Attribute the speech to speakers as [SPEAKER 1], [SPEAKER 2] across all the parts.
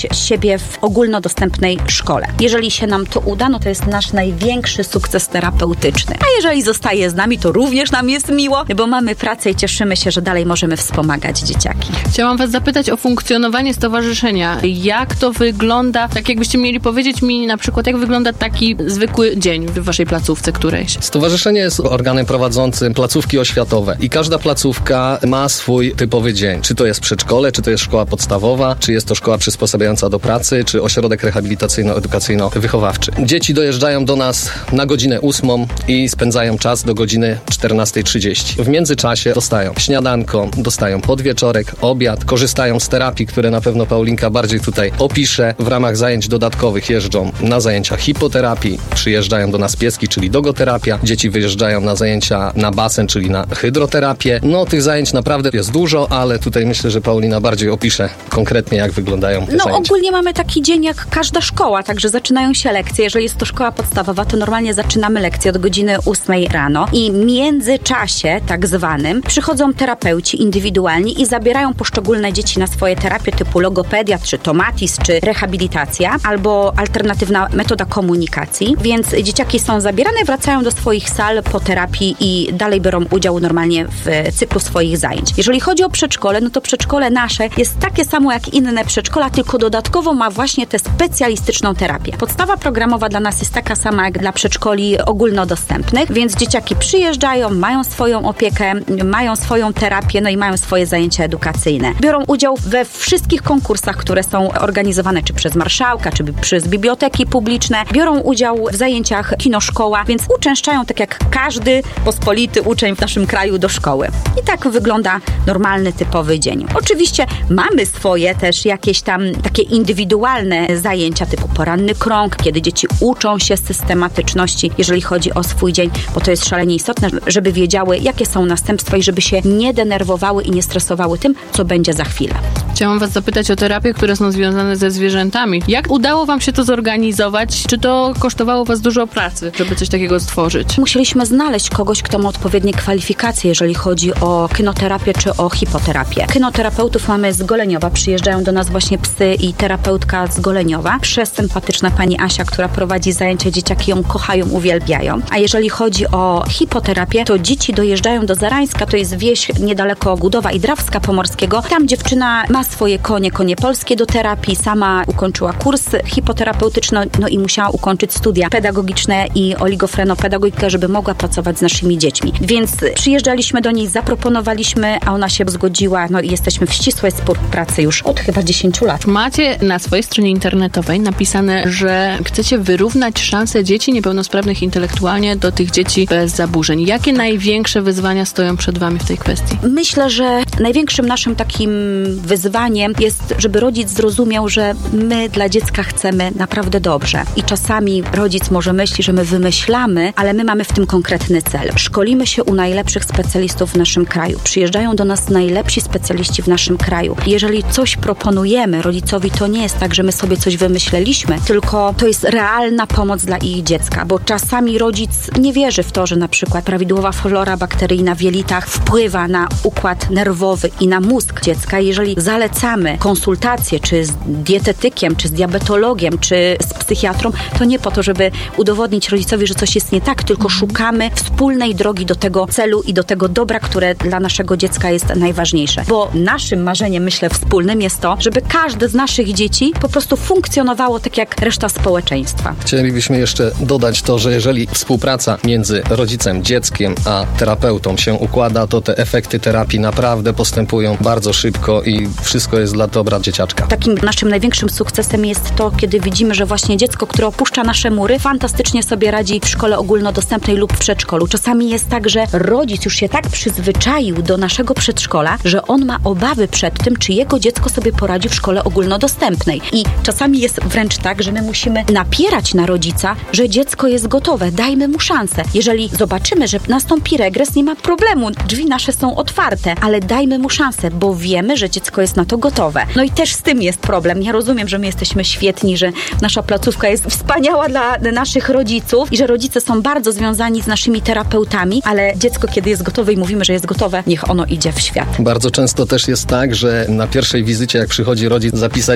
[SPEAKER 1] siebie w ogólnodostępnej szkole. Jeżeli się nam to uda, no to jest nasz największy sukces terapeutyczny. A jeżeli zostaje z nami, to również nam jest miło, bo mamy pracę i cieszymy się, że dalej możemy wspomagać dzieciaki.
[SPEAKER 2] Chciałam was zapytać o funkcjonowanie stowarzyszenia. Jak to wygląda? Tak jakbyście mieli powiedzieć mi na przykład, jak wygląda taki zwykły dzień w waszej placówce którejś?
[SPEAKER 3] Stowarzyszenie jest organem prowadzącym placówki oświatowe i każda placówka ma swój typowy dzień. Czy to jest przedszkole, czy to jest szkoła podstawowa, czy jest to szkoła przysposabiająca do pracy, czy ośrodek rehabilitacyjno-edukacyjno-wychowawczy. Dzieci dojeżdżają do nas na godzinę 8 i spędzają czas do godziny 14:30. W międzyczasie dostają śniadanko, dostają podwieczorek, obiad, korzystają z terapii, które na pewno Paulinka bardziej tutaj opisze. W ramach zajęć dodatkowych jeżdżą na zajęcia hipoterapii, przyjeżdżają do nas pieski, czyli dogoterapia. Dzieci wyjeżdżają na zajęcia na basen, czyli na hydroterapię. No, tych zajęć naprawdę jest dużo, ale tutaj myślę, że Paulina bardziej opisze konkretnie, jak wyglądają te zajęcia.
[SPEAKER 1] Ogólnie mamy taki dzień jak każda szkoła, także zaczynają się lekcje. Jeżeli jest to szkoła podstawowa, to normalnie zaczynamy lekcje od godziny 8 rano i w międzyczasie tak zwanym przychodzą terapeuci indywidualni i zabierają poszczególne dzieci na swoje terapie typu logopedia, czy tomatis, czy rehabilitacja, albo alternatywna metoda komunikacji, więc dzieciaki są zabierane, wracają do swoich sal po terapii i dalej biorą udział normalnie w cyklu swoich zajęć. Jeżeli chodzi o przedszkole, no to przedszkole nasze jest takie samo jak inne przedszkola, tylko dodatkowo ma właśnie tę specjalistyczną terapię. Podstawa programowa dla nas jest taka sama jak dla przedszkoli ogólnodostępnych, więc dzieciaki przyjeżdżają, mają swoją opiekę, mają swoją terapię, no i mają swoje zajęcia edukacyjne. Biorą udział we wszystkich konkursach, które są organizowane czy przez marszałka, czy przez biblioteki publiczne. Biorą udział w zajęciach kinoszkoła, więc uczęszczają tak jak każdy pospolity uczeń w naszym kraju do szkoły. I tak wygląda normalny, typowy dzień. Oczywiście mamy swoje też jakieś tam takie indywidualne zajęcia typu poranny krąg, kiedy dzieci uczą się systematyczności, jeżeli chodzi o swój dzień, bo to jest szalenie istotne, żeby wiedziały, jakie są następstwa i żeby się nie denerwowały i nie stresowały tym, co będzie za chwilę.
[SPEAKER 2] Chciałam was zapytać o terapie, które są związane ze zwierzętami. Jak udało wam się to zorganizować? Czy to kosztowało was dużo pracy, żeby coś takiego stworzyć?
[SPEAKER 1] Musieliśmy znaleźć kogoś, kto ma odpowiednie kwalifikacje, jeżeli chodzi o kynoterapię czy o hipoterapię. Kynoterapeutów mamy z Goleniowa. Przyjeżdżają do nas właśnie psy i terapeutka z Goleniowa. Przesympatyczna pani Asia, która prowadzi zajęcia, dzieciaki ją kochają, uwielbiają. A jeżeli chodzi o hipoterapię, to dzieci dojeżdżają do Zarańska, to jest wieś niedaleko Gudowa i Drawska Pomorskiego. Tam dziewczyna ma swoje konie polskie do terapii, sama ukończyła kurs hipoterapeutyczny, no i musiała ukończyć studia pedagogiczne i oligofrenopedagogikę, żeby mogła pracować z naszymi dziećmi. Więc przyjeżdżaliśmy do niej, zaproponowaliśmy, a ona się zgodziła, no i jesteśmy w ścisłej współpracy już od chyba 10 lat.
[SPEAKER 2] Macie na swojej stronie internetowej napisane, że chcecie wyrównać szanse dzieci niepełnosprawnych intelektualnie do tych dzieci bez zaburzeń. Jakie największe wyzwania stoją przed wami w tej kwestii?
[SPEAKER 1] Myślę, że największym naszym takim wyzwaniem jest, żeby rodzic zrozumiał, że my dla dziecka chcemy naprawdę dobrze. I czasami rodzic może myśli, że my wymyślamy, ale my mamy w tym konkretny cel. Szkolimy się u najlepszych specjalistów w naszym kraju. Przyjeżdżają do nas najlepsi specjaliści w naszym kraju. Jeżeli coś proponujemy rodzicowi, to nie jest tak, że my sobie coś wymyśleliśmy, tylko to jest realna pomoc dla ich dziecka, bo czasami rodzic nie wierzy w to, że na przykład prawidłowa flora bakteryjna w jelitach wpływa na układ nerwowy i na mózg dziecka. Jeżeli zalecamy konsultacje, czy z dietetykiem, czy z diabetologiem, czy z psychiatrą, to nie po to, żeby udowodnić rodzicowi, że coś jest nie tak, tylko szukamy wspólnej drogi do tego celu i do tego dobra, które dla naszego dziecka jest najważniejsze. Bo naszym marzeniem, myślę, wspólnym jest to, żeby każde z naszych dzieci po prostu funkcjonowało tak jak reszta społeczeństwa.
[SPEAKER 3] Chcielibyśmy jeszcze dodać to, że jeżeli współpraca między rodzicem, dzieckiem a terapeutą się układa, to te efekty terapii naprawdę postępują bardzo szybko i wszystko jest dla dobra dzieciaczka.
[SPEAKER 1] Takim naszym największym sukcesem jest to, kiedy widzimy, że właśnie dziecko, które opuszcza nasze mury, fantastycznie sobie radzi w szkole ogólnodostępnej lub w przedszkolu. Czasami jest tak, że rodzic już się tak przyzwyczaił do naszego przedszkola, że on ma obawy przed tym, czy jego dziecko sobie poradzi w szkole ogólnodostępnej. I czasami jest wręcz tak, że my musimy napierać na rodzica, że dziecko jest gotowe, dajmy mu szansę. Jeżeli zobaczymy, że nastąpi regres, nie ma problemu, drzwi nasze są otwarte, ale dajmy mu szansę, bo wiemy, że dziecko jest na to gotowe. No i też z tym jest problem. Ja rozumiem, że my jesteśmy świetni, że nasza placówka jest wspaniała dla naszych rodziców i że rodzice są bardzo związani z naszymi terapeutami, ale dziecko, kiedy jest gotowe i mówimy, że jest gotowe, niech ono idzie w świat.
[SPEAKER 3] Bardzo często też jest tak, że na pierwszej wizycie, jak przychodzi rodzic zapisać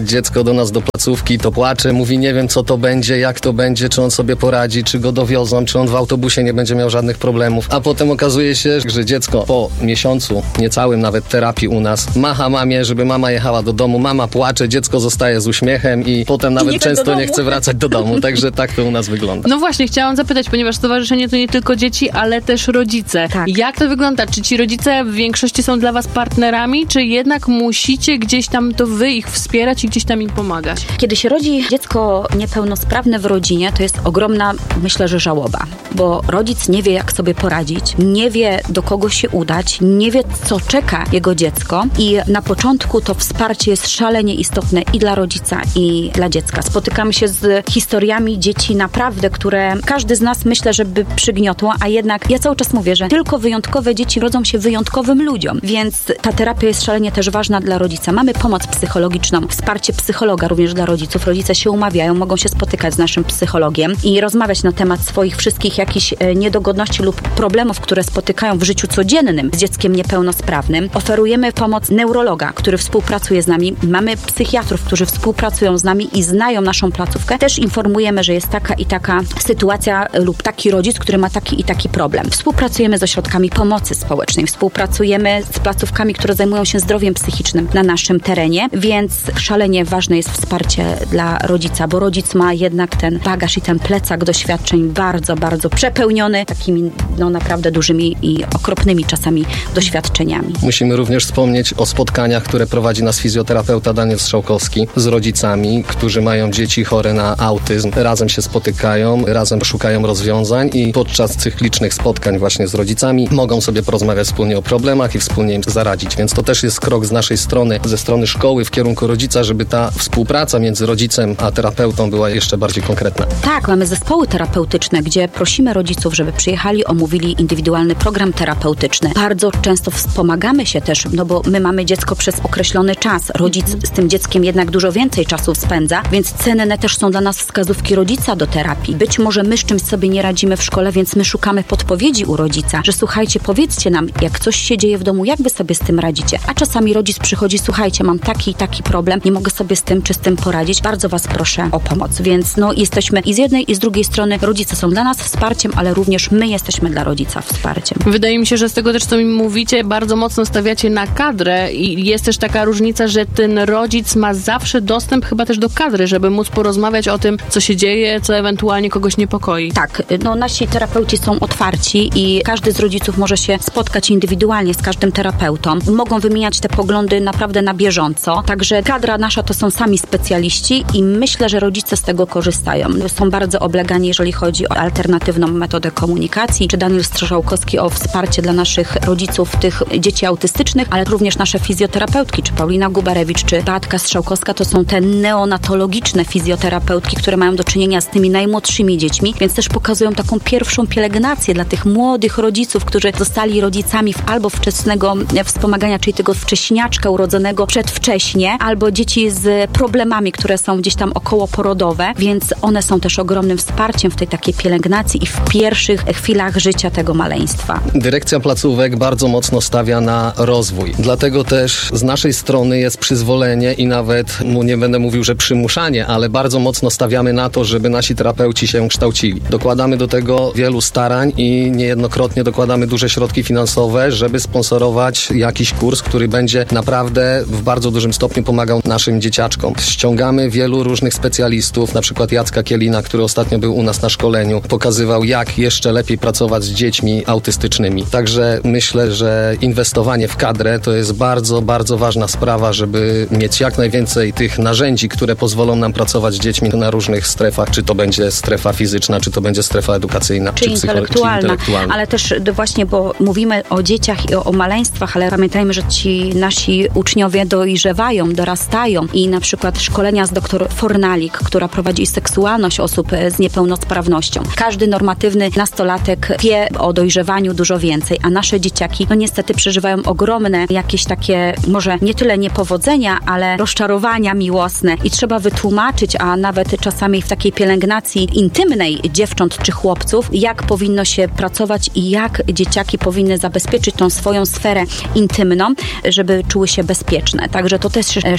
[SPEAKER 3] jechać dziecko do nas do placówki, to płacze, mówi nie wiem co to będzie, jak to będzie, czy on sobie poradzi, czy go dowiozą, czy on w autobusie nie będzie miał żadnych problemów. A potem okazuje się, że dziecko po miesiącu, niecałym nawet terapii u nas, macha mamie, żeby mama jechała do domu, mama płacze, dziecko zostaje z uśmiechem i potem nawet często nie chce wracać do domu. Także tak to u nas wygląda.
[SPEAKER 2] No właśnie, chciałam zapytać, ponieważ stowarzyszenie to nie tylko dzieci, ale też rodzice.
[SPEAKER 1] Tak.
[SPEAKER 2] Jak to wygląda? Czy ci rodzice w większości są dla was partnerami, czy jednak musicie gdzieś tam to wy ich wspierać i gdzieś tam im pomagać?
[SPEAKER 1] Kiedy się rodzi dziecko niepełnosprawne w rodzinie, to jest ogromna, myślę, że żałoba, bo rodzic nie wie, jak sobie poradzić, nie wie, do kogo się udać, nie wie, co czeka jego dziecko i na początku to wsparcie jest szalenie istotne i dla rodzica, i dla dziecka. Spotykamy się z historiami dzieci naprawdę, które każdy z nas, myślę, że by przygniotło, a jednak ja cały czas mówię, że tylko wyjątkowe dzieci rodzą się wyjątkowym ludziom, więc ta terapia jest szalenie też ważna dla rodzica. Mamy pomoc psychologiczną, wsparcie psychologa również dla rodziców. Rodzice się umawiają, mogą się spotykać z naszym psychologiem i rozmawiać na temat swoich wszystkich jakichś niedogodności lub problemów, które spotykają w życiu codziennym z dzieckiem niepełnosprawnym. Oferujemy pomoc neurologa, który współpracuje z nami. Mamy psychiatrów, którzy współpracują z nami i znają naszą placówkę. Też informujemy, że jest taka i taka sytuacja lub taki rodzic, który ma taki i taki problem. Współpracujemy z ośrodkami pomocy społecznej, współpracujemy z placówkami, które zajmują się zdrowiem psychicznym na naszym terenie, więc szalenie ważne jest wsparcie dla rodzica, bo rodzic ma jednak ten bagaż i ten plecak doświadczeń bardzo, bardzo przepełniony takimi naprawdę dużymi i okropnymi czasami doświadczeniami.
[SPEAKER 3] Musimy również wspomnieć o spotkaniach, które prowadzi nas fizjoterapeuta Daniel Strzałkowski z rodzicami, którzy mają dzieci chore na autyzm. Razem się spotykają, razem szukają rozwiązań i podczas cyklicznych spotkań właśnie z rodzicami mogą sobie porozmawiać wspólnie o problemach i wspólnie im zaradzić. Więc to też jest krok z naszej strony, ze strony szkoły w kierunku rodzica, żeby ta współpraca między rodzicem a terapeutą była jeszcze bardziej konkretna.
[SPEAKER 1] Tak, mamy zespoły terapeutyczne, gdzie prosimy rodziców, żeby przyjechali, omówili indywidualny program terapeutyczny. Bardzo często wspomagamy się też, bo my mamy dziecko przez określony czas. Rodzic z tym dzieckiem jednak dużo więcej czasu spędza, więc cenne też są dla nas wskazówki rodzica do terapii. Być może my z czymś sobie nie radzimy w szkole, więc my szukamy podpowiedzi u rodzica, że słuchajcie, powiedzcie nam, jak coś się dzieje w domu, jak wy sobie z tym radzicie. A czasami rodzic przychodzi, słuchajcie, mam taki i taki problem, nie mogę sobie z tym czy z tym poradzić. Bardzo was proszę o pomoc. Więc jesteśmy i z jednej i z drugiej strony rodzice są dla nas wsparciem, ale również my jesteśmy dla rodzica wsparciem.
[SPEAKER 2] Wydaje mi się, że z tego też, co mi mówicie, bardzo mocno stawiacie na kadrę i jest też taka różnica, że ten rodzic ma zawsze dostęp chyba też do kadry, żeby móc porozmawiać o tym, co się dzieje, co ewentualnie kogoś niepokoi.
[SPEAKER 1] Tak, nasi terapeuci są otwarci i każdy z rodziców może się spotkać indywidualnie z każdym terapeutą. Mogą wymieniać te poglądy naprawdę na bieżąco. Także kadra nasza to są sami specjaliści i myślę, że rodzice z tego korzystają. Są bardzo oblegani, jeżeli chodzi o alternatywną metodę komunikacji, czy Daniel Strzałkowski o wsparcie dla naszych rodziców, tych dzieci autystycznych, ale również nasze fizjoterapeutki, czy Paulina Gubarewicz, czy Beatka Strzałkowska, to są te neonatologiczne fizjoterapeutki, które mają do czynienia z tymi najmłodszymi dziećmi, więc też pokazują taką pierwszą pielęgnację dla tych młodych rodziców, którzy zostali rodzicami albo wczesnego wspomagania, czyli tego wcześniaczka urodzonego przedwcześnie, albo dzieci z problemami, które są gdzieś tam okołoporodowe, więc one są też ogromnym wsparciem w tej takiej pielęgnacji i w pierwszych chwilach życia tego maleństwa.
[SPEAKER 3] Dyrekcja placówek bardzo mocno stawia na rozwój. Dlatego też z naszej strony jest przyzwolenie i nawet, nie będę mówił, że przymuszanie, ale bardzo mocno stawiamy na to, żeby nasi terapeuci się kształcili. Dokładamy do tego wielu starań i niejednokrotnie dokładamy duże środki finansowe, żeby sponsorować jakiś kurs, który będzie naprawdę w bardzo dużym stopniu pomagał naszym dzieciaczkom. Ściągamy wielu różnych specjalistów, na przykład Jacka Kielina, który ostatnio był u nas na szkoleniu, pokazywał, jak jeszcze lepiej pracować z dziećmi autystycznymi. Także myślę, że inwestowanie w kadrę to jest bardzo, bardzo ważna sprawa, żeby mieć jak najwięcej tych narzędzi, które pozwolą nam pracować z dziećmi na różnych strefach, czy to będzie strefa fizyczna, czy to będzie strefa edukacyjna, czy intelektualna.
[SPEAKER 1] Ale też właśnie, bo mówimy o dzieciach i o maleństwach, ale pamiętajmy, że ci nasi uczniowie dojrzewają, dorastają i na przykład szkolenia z dr Fornalik, która prowadzi seksualność osób z niepełnosprawnością. Każdy normatywny nastolatek wie o dojrzewaniu dużo więcej, a nasze dzieciaki niestety przeżywają ogromne jakieś takie, może nie tyle niepowodzenia, ale rozczarowania miłosne i trzeba wytłumaczyć, a nawet czasami w takiej pielęgnacji intymnej dziewcząt czy chłopców, jak powinno się pracować i jak dzieciaki powinny zabezpieczyć tą swoją sferę intymną, żeby czuły się bezpieczne. Także to też szalenie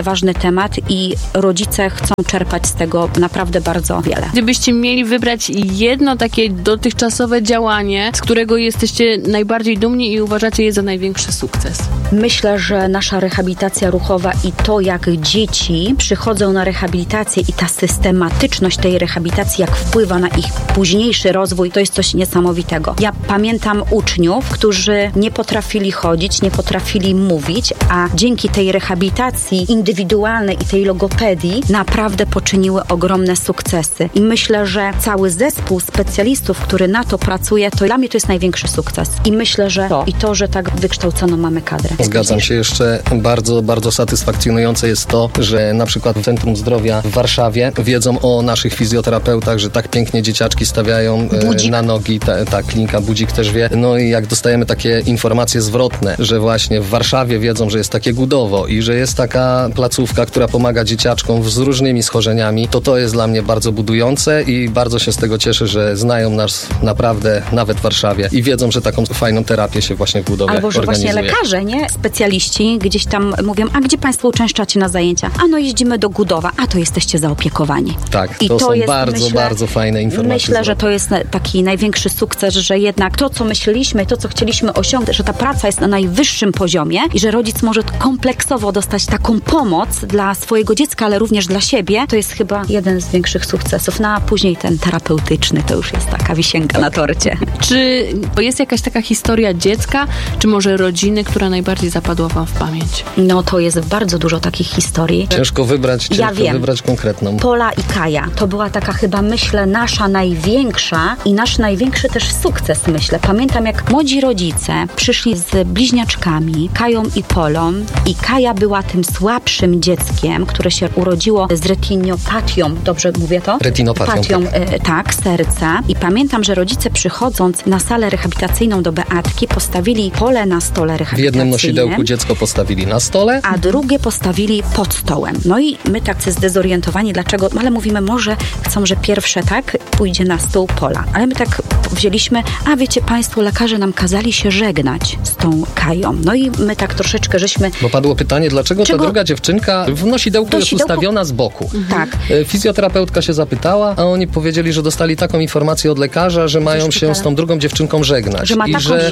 [SPEAKER 1] ważny temat i rodzice chcą czerpać z tego naprawdę bardzo wiele.
[SPEAKER 2] Gdybyście mieli wybrać jedno takie dotychczasowe działanie, z którego jesteście najbardziej dumni i uważacie je za największy sukces?
[SPEAKER 1] Myślę, że nasza rehabilitacja ruchowa i to, jak dzieci przychodzą na rehabilitację i ta systematyczność tej rehabilitacji, jak wpływa na ich późniejszy rozwój, to jest coś niesamowitego. Ja pamiętam uczniów, którzy nie potrafili chodzić, nie potrafili mówić, a dzięki tej rehabilitacji indywidualnej i tej logopedii naprawdę poczyniły ogromne sukcesy. I myślę, że cały zespół specjalistów, który na to pracuje, to dla mnie to jest największy sukces. I myślę, że to, że tak wykształconą mamy kadrę.
[SPEAKER 3] Zgadzam się. Jeszcze bardzo, bardzo satysfakcjonujące jest to, że na przykład w Centrum Zdrowia w Warszawie wiedzą o naszych fizjoterapeutach, że tak pięknie dzieciaczki stawiają na nogi. Ta klinika Budzik też wie. No i jak dostajemy takie informacje zwrotne, że właśnie w Warszawie wiedzą, że jest takie Gudowo i że jest taka placówka, która pomaga dzieciaczkom z różnymi schorzeniami, to jest dla mnie bardzo budujące i bardzo się z tego cieszę, że znają nas naprawdę nawet w Warszawie i wiedzą, że taką fajną terapię się właśnie w Gudowie
[SPEAKER 1] albo że
[SPEAKER 3] organizuje.
[SPEAKER 1] właśnie lekarze, nie? Specjaliści gdzieś tam mówią, a gdzie państwo uczęszczacie na zajęcia? A no jeździmy do Gudowa, a to jesteście zaopiekowani.
[SPEAKER 3] Tak,
[SPEAKER 1] I
[SPEAKER 3] to są
[SPEAKER 1] jest,
[SPEAKER 3] bardzo, bardzo fajne informacje.
[SPEAKER 1] Myślę, że to jest taki największy sukces, że jednak to, co myśleliśmy, to, co chcieliśmy osiągnąć, że ta praca jest na najwyższym poziomie i że rodzic może kompleksowo dostać taką pomoc dla swojego dziecka, ale również dla siebie, to jest chyba jeden z większych sukcesów. No a później ten terapeutyczny to już jest taka wisienka na torcie.
[SPEAKER 2] Czy jest jakaś taka historia dziecka, czy może rodziny, która najbardziej zapadła wam w pamięć?
[SPEAKER 1] No to jest bardzo dużo takich historii.
[SPEAKER 3] Ciężko wybrać konkretną.
[SPEAKER 1] Pola i Kaja. To była taka chyba, myślę, nasza największa i nasz największy też sukces, myślę. Pamiętam, jak młodzi rodzice przyszli z bliźniaczkami, Kają i Polą i Kaja była tym słabszym dzieckiem, które się urodziło z retinopatią. Dobrze mówię to?
[SPEAKER 3] Retinopatią.
[SPEAKER 1] Tak, serca. I pamiętam, że rodzice przychodząc na salę rehabilitacyjną do Beatki postawili Polę na stole rehabilitacyjnym.
[SPEAKER 3] W jednym nosidełku dziecko postawili na stole,
[SPEAKER 1] a drugie postawili pod stołem. No i my tacy zdezorientowani, dlaczego? Ale mówimy, może chcą, że pierwsze pójdzie na stół Pola. Ale my tak wzięliśmy, a wiecie państwo, lekarze nam kazali się żegnać z tą Kają. No i my tak troszeczkę żeśmy...
[SPEAKER 3] Bo padło pytanie, dlaczego ta druga dziewczynka w nosidełku jest ustawiona z boku.
[SPEAKER 1] Tak.
[SPEAKER 3] Fizjoterapeutka się zapytała, a oni powiedzieli, że dostali taką informację od lekarza, że mają się z tą drugą dziewczynką żegnać.
[SPEAKER 1] Że ma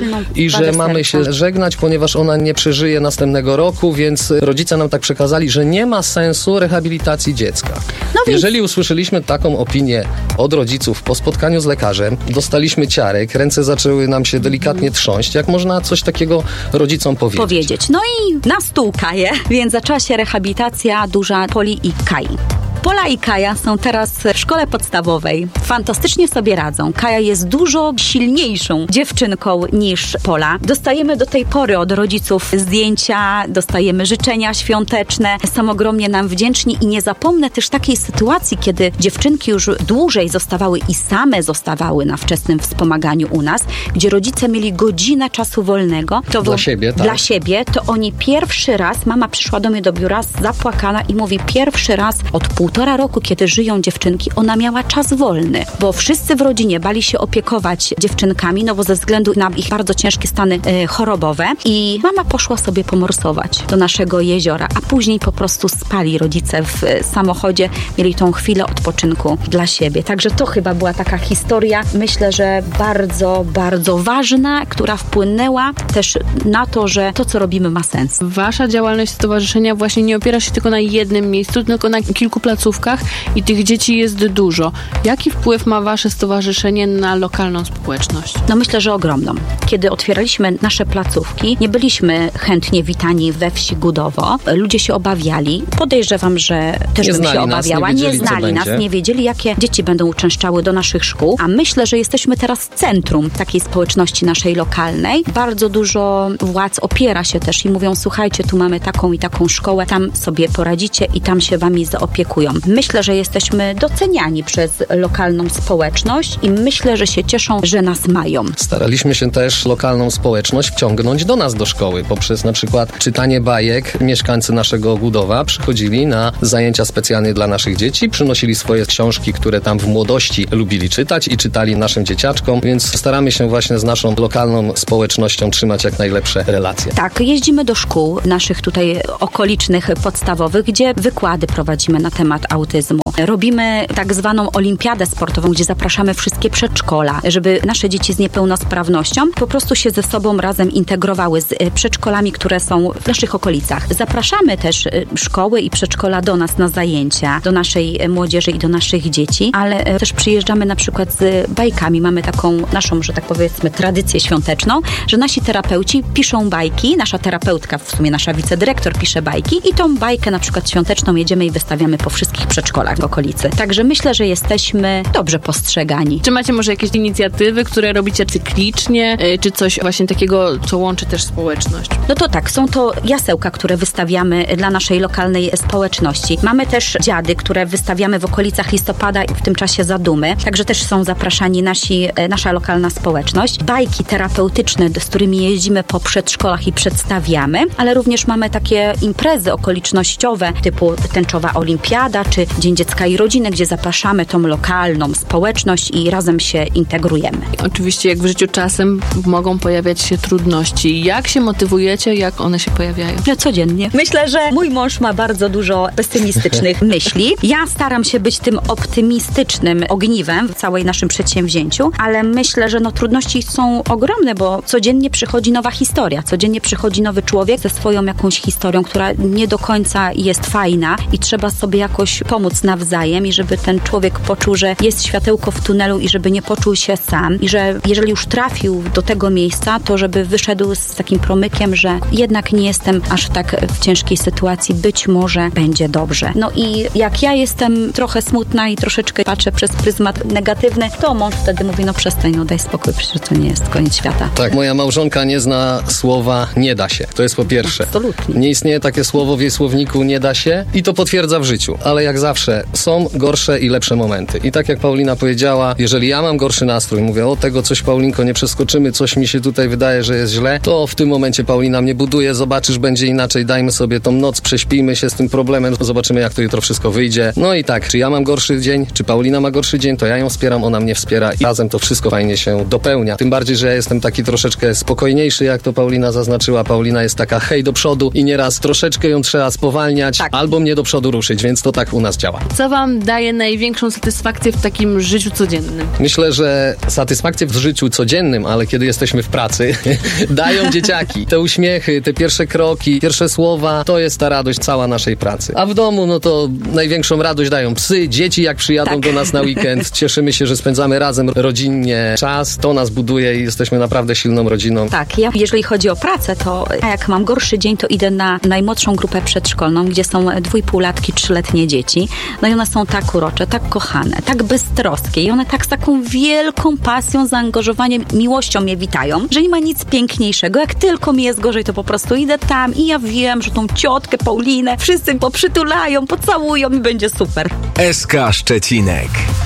[SPEAKER 3] że mamy się żegnać, ponieważ ona nie przeżyje następnego roku, więc rodzice nam tak przekazali, że nie ma sensu rehabilitacji dziecka. No jeżeli usłyszeliśmy taką opinię od rodziców po spotkaniu z lekarzem, dostaliśmy ciarek, ręce zaczęły nam się delikatnie trząść. Jak można coś takiego rodzicom powiedzieć?
[SPEAKER 1] No i na stół Kaję, więc zaczęła się rehabilitacja duża Poli i Kai. Pola i Kaja są teraz w szkole podstawowej. Fantastycznie sobie radzą. Kaja jest dużo silniejszą dziewczynką niż Pola. Dostajemy do tej pory od rodziców zdjęcia, dostajemy życzenia świąteczne. Są ogromnie nam wdzięczni i nie zapomnę też takiej sytuacji, kiedy dziewczynki już dłużej zostawały i same zostawały na wczesnym wspomaganiu u nas, gdzie rodzice mieli godzinę czasu wolnego. To
[SPEAKER 3] dla siebie, tak?
[SPEAKER 1] Dla siebie, to oni pierwszy raz, mama przyszła do mnie do biura zapłakana i mówi, pierwszy raz od 1,5 roku, kiedy żyją dziewczynki, ona miała czas wolny, bo wszyscy w rodzinie bali się opiekować dziewczynkami, no bo ze względu na ich bardzo ciężkie stany chorobowe i mama poszła sobie pomorsować do naszego jeziora, a później po prostu spali rodzice w samochodzie, mieli tą chwilę odpoczynku dla siebie. Także to chyba była taka historia, myślę, że bardzo, bardzo ważna, która wpłynęła też na to, że to, co robimy, ma sens.
[SPEAKER 2] Wasza działalność stowarzyszenia właśnie nie opiera się tylko na jednym miejscu, tylko na kilku placówkach i tych dzieci jest dużo. Jaki wpływ ma wasze stowarzyszenie na lokalną społeczność?
[SPEAKER 1] No myślę, że ogromną. Kiedy otwieraliśmy nasze placówki, nie byliśmy chętnie witani we wsi Gudowo. Ludzie się obawiali. Podejrzewam, że też bym się obawiała. Nie znali nas, nie wiedzieli, jakie dzieci będą uczęszczały do naszych szkół. A myślę, że jesteśmy teraz centrum takiej społeczności naszej lokalnej. Bardzo dużo władz opiera się też i mówią, słuchajcie, tu mamy taką i taką szkołę, tam sobie poradzicie i tam się wami zaopiekują. Myślę, że jesteśmy doceniani przez lokalną społeczność i myślę, że się cieszą, że nas mają.
[SPEAKER 3] Staraliśmy się też lokalną społeczność wciągnąć do nas do szkoły poprzez na przykład czytanie bajek. Mieszkańcy naszego Głudowa przychodzili na zajęcia specjalnie dla naszych dzieci, przynosili swoje książki, które tam w młodości lubili czytać i czytali naszym dzieciaczkom, więc staramy się właśnie z naszą lokalną społecznością trzymać jak najlepsze relacje.
[SPEAKER 1] Tak, jeździmy do szkół naszych tutaj okolicznych, podstawowych, gdzie wykłady prowadzimy na temat autyzmu. Robimy tak zwaną olimpiadę sportową, gdzie zapraszamy wszystkie przedszkola, żeby nasze dzieci z niepełnosprawnością po prostu się ze sobą razem integrowały z przedszkolami, które są w naszych okolicach. Zapraszamy też szkoły i przedszkola do nas na zajęcia, do naszej młodzieży i do naszych dzieci, ale też przyjeżdżamy na przykład z bajkami. Mamy taką naszą, że tak powiedzmy, tradycję świąteczną, że nasi terapeuci piszą bajki, nasza terapeutka, w sumie nasza wicedyrektor pisze bajki i tą bajkę na przykład świąteczną jedziemy i wystawiamy po wszystkich przedszkolach w okolicy. Także myślę, że jesteśmy dobrze postrzegani.
[SPEAKER 2] Czy macie może jakieś inicjatywy, które robicie cyklicznie, czy coś właśnie takiego, co łączy też społeczność?
[SPEAKER 1] No to tak, są to jasełka, które wystawiamy dla naszej lokalnej społeczności. Mamy też dziady, które wystawiamy w okolicach listopada i w tym czasie zadumy, także też są zapraszani nasza lokalna społeczność. Bajki terapeutyczne, z którymi jeździmy po przedszkolach i przedstawiamy, ale również mamy takie imprezy okolicznościowe typu tęczowa olimpiada, czy Dzień Dziecka i Rodziny, gdzie zapraszamy tą lokalną społeczność i razem się integrujemy.
[SPEAKER 2] Oczywiście jak w życiu czasem mogą pojawiać się trudności. Jak się motywujecie, jak one się pojawiają?
[SPEAKER 1] Codziennie. Myślę, że mój mąż ma bardzo dużo pesymistycznych myśli. Ja staram się być tym optymistycznym ogniwem w całej naszym przedsięwzięciu, ale myślę, że trudności są ogromne, bo codziennie przychodzi nowa historia, codziennie przychodzi nowy człowiek ze swoją jakąś historią, która nie do końca jest fajna i trzeba sobie jakoś pomóc nawzajem i żeby ten człowiek poczuł, że jest światełko w tunelu i żeby nie poczuł się sam i że jeżeli już trafił do tego miejsca, to żeby wyszedł z takim promykiem, że jednak nie jestem aż tak w ciężkiej sytuacji, być może będzie dobrze. No i jak ja jestem trochę smutna i troszeczkę patrzę przez pryzmat negatywny, to mąż wtedy mówi, przestań, daj spokój, przecież to nie jest koniec świata.
[SPEAKER 3] Tak, moja małżonka nie zna słowa nie da się. To jest po pierwsze.
[SPEAKER 1] Absolutnie.
[SPEAKER 3] Nie istnieje takie słowo w jej słowniku nie da się i to potwierdza w życiu. Ale jak zawsze są gorsze i lepsze momenty. I tak jak Paulina powiedziała, jeżeli ja mam gorszy nastrój, mówię, tego coś Paulinko nie przeskoczymy, coś mi się tutaj wydaje, że jest źle, to w tym momencie Paulina mnie buduje, zobaczysz, będzie inaczej, dajmy sobie tą noc, prześpijmy się z tym problemem, zobaczymy jak to jutro wszystko wyjdzie. No i tak, czy ja mam gorszy dzień, czy Paulina ma gorszy dzień, to ja ją wspieram, ona mnie wspiera i razem to wszystko fajnie się dopełnia. Tym bardziej, że ja jestem taki troszeczkę spokojniejszy, jak to Paulina zaznaczyła. Paulina jest taka hej do przodu i nieraz troszeczkę ją trzeba spowalniać, albo mnie do przodu ruszyć, więc to tak u nas działa.
[SPEAKER 2] Co wam daje największą satysfakcję w takim życiu codziennym?
[SPEAKER 3] Myślę, że satysfakcję w życiu codziennym, ale kiedy jesteśmy w pracy, dają dzieciaki. Te uśmiechy, te pierwsze kroki, pierwsze słowa, to jest ta radość cała naszej pracy. A w domu, to największą radość dają psy, dzieci jak przyjadą do nas na weekend. Cieszymy się, że spędzamy razem rodzinnie czas. To nas buduje i jesteśmy naprawdę silną rodziną.
[SPEAKER 1] Tak, ja jeżeli chodzi o pracę, to jak mam gorszy dzień, to idę na najmłodszą grupę przedszkolną, gdzie są 2,5-latki, 3-letnie dzieci. No i one są tak urocze, tak kochane, tak beztroskie i one tak z taką wielką pasją, zaangażowaniem, miłością mnie witają, że nie ma nic piękniejszego. Jak tylko mi jest gorzej, to po prostu idę tam i ja wiem, że tą ciotkę Paulinę wszyscy poprzytulają, pocałują i będzie super.
[SPEAKER 4] SK Szczecinek.